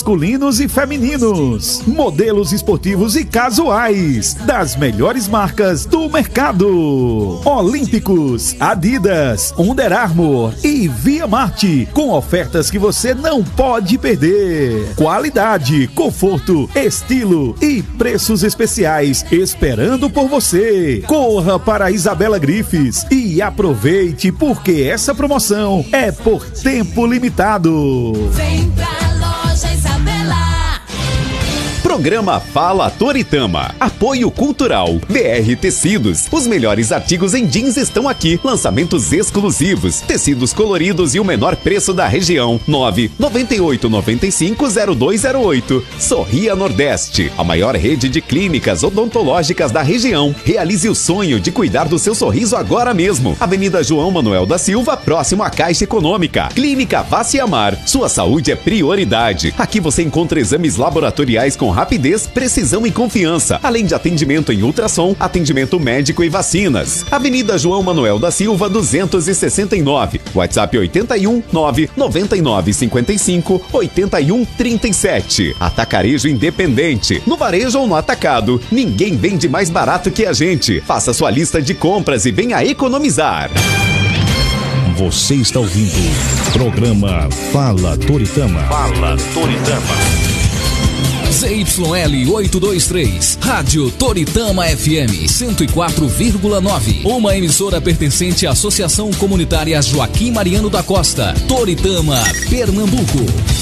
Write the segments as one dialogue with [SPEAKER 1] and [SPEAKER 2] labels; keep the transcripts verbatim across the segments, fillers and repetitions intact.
[SPEAKER 1] masculinos e femininos, modelos esportivos e casuais, das melhores marcas do mercado. Olímpicos, Adidas, Under Armour e Via Marte, com ofertas que você não pode perder. Qualidade, conforto, estilo e preços especiais esperando por você. Corra para Isabela Grifes e aproveite, porque essa promoção é por tempo limitado.
[SPEAKER 2] Vem pra loja Isabela.
[SPEAKER 3] Programa Fala Toritama. Apoio Cultural. B R Tecidos. Os melhores artigos em jeans estão aqui. Lançamentos exclusivos. Tecidos coloridos e o menor preço da região. nove nove oito nove cinco zero dois zero oito. Sorria Nordeste. A maior rede de clínicas odontológicas da região. Realize o sonho de cuidar do seu sorriso agora mesmo. Avenida João Manuel da Silva, próximo à Caixa Econômica. Clínica Vaciamar. Sua saúde é prioridade. Aqui você encontra exames laboratoriais com rapidez, precisão e confiança, além de atendimento em ultrassom, atendimento médico e vacinas. Avenida João Manuel da Silva, duzentos e sessenta e nove. WhatsApp oitenta e um, nove noventa e nove cinquenta e cinco, oitenta e um trinta e sete. Atacarejo Independente. No varejo ou no atacado, ninguém vende mais barato que a gente. Faça sua lista de compras e venha economizar.
[SPEAKER 4] Você está ouvindo programa Fala Toritama. Fala Toritama.
[SPEAKER 5] Z Y L oitocentos e vinte e três, Rádio Toritama F M cento e quatro vírgula nove, uma emissora pertencente à Associação Comunitária Joaquim Mariano da Costa, Toritama, Pernambuco.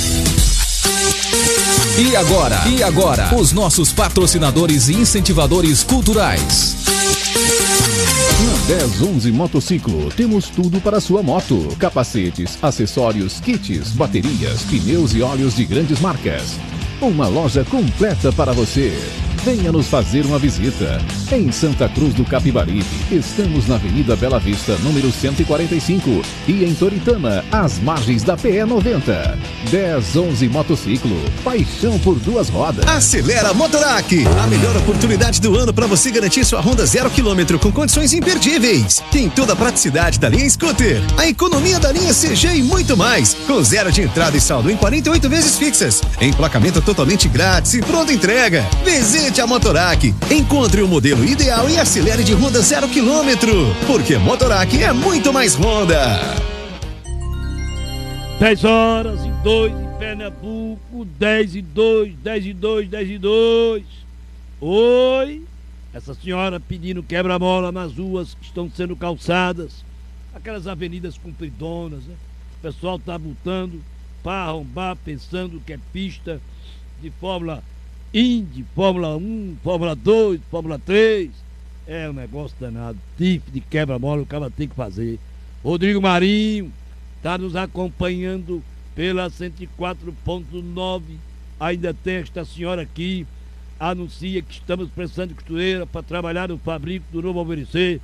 [SPEAKER 5] E agora, e agora, os nossos patrocinadores e incentivadores culturais.
[SPEAKER 6] Na dez onze Motociclo, temos tudo para sua moto: capacetes, acessórios, kits, baterias, pneus e óleos de grandes marcas. Uma loja completa para você. Venha nos fazer uma visita. Em Santa Cruz do Capibaribe, estamos na Avenida Bela Vista, número cento e quarenta e cinco. E em Toritama, às margens da P E noventa. dez onze Motociclo, paixão por duas rodas.
[SPEAKER 7] Acelera Motorac, a melhor oportunidade do ano para você garantir sua Honda zero quilômetro com condições imperdíveis. Tem toda a praticidade da linha Scooter, a economia da linha C G e muito mais, com zero de entrada e saldo em quarenta e oito vezes fixas, emplacamento totalmente grátis e pronta entrega. Visite a Motorac, encontre o modelo ideal e acelere de Honda zero quilômetro, porque Motorac é muito mais Honda.
[SPEAKER 8] dez horas e dois em Pernambuco, dez e dois, dez e dois, dez e dois. Oi, essa senhora pedindo quebra-mola nas ruas que estão sendo calçadas, aquelas avenidas compridonas, né? O pessoal tá botando para arrombar, pensando que é pista de Fórmula Indy, Fórmula um, Fórmula dois, Fórmula três. É um negócio danado, tipo de quebra-mola o cara tem que fazer. Rodrigo Marinho está nos acompanhando pela cento e quatro ponto nove. Ainda tem esta senhora aqui, anuncia que estamos precisando de costureira para trabalhar no fabrico do Novo Alvorecer.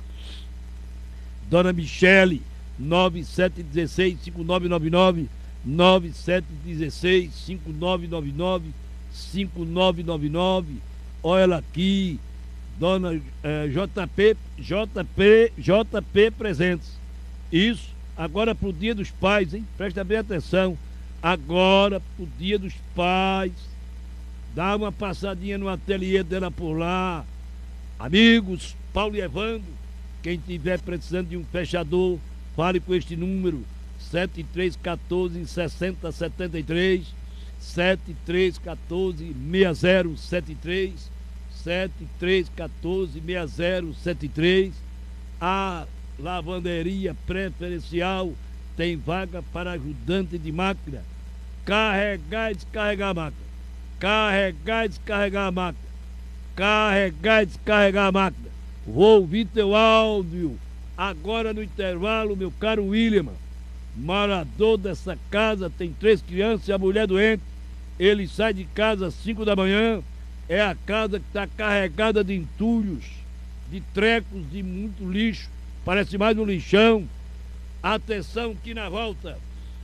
[SPEAKER 8] Dona Michele, nove sete um seis, cinco nove nove nove, nove sete um seis, cinco nove nove nove, cinco nove nove nove. Olha ela aqui, Dona eh, J P, J P, J P Presentes. Isso, agora pro Dia dos Pais, hein? Presta bem atenção. Agora pro Dia dos Pais, dá uma passadinha no ateliê dela por lá. Amigos, Paulo e Evandro, quem tiver precisando de um fechador, fale com este número: sete três um quatro, seis zero sete três, sete três um quatro, seis zero sete três, sete três um quatro, seis zero sete três. A lavanderia preferencial tem vaga para ajudante de máquina. Carregar e descarregar a máquina. Carregar e descarregar a máquina. Carregar e descarregar a máquina. Vou ouvir teu áudio agora no intervalo, meu caro William. Morador dessa casa, tem três crianças e a mulher doente. Ele sai de casa às cinco da manhã. É a casa que está carregada de entulhos, de trecos, de muito lixo. Parece mais um lixão. Atenção que na volta.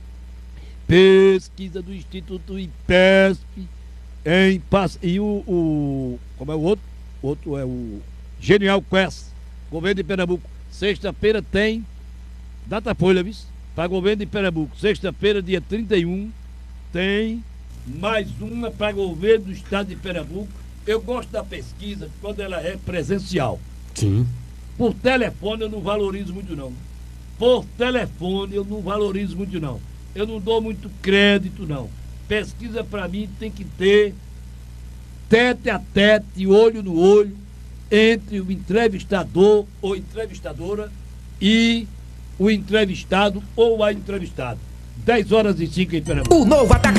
[SPEAKER 8] Pesquisa do Instituto IPESP em Pass... E o, o... Como é o outro? O outro é o Genial Quest, governo de Pernambuco. Sexta-feira tem Datafolha, viu? Para governo de Pernambuco. Sexta-feira, dia trinta e um, tem mais uma para governo do estado de Pernambuco. Eu gosto da pesquisa quando ela é presencial.
[SPEAKER 9] Sim.
[SPEAKER 8] Por telefone eu não valorizo muito não. Por telefone eu não valorizo muito não. Eu não dou muito crédito não. Pesquisa para mim tem que ter tete a tete, olho no olho, entre o entrevistador ou entrevistadora e o entrevistado ou a entrevistada. dez horas e cinco em Pernambuco.
[SPEAKER 10] O novo ataque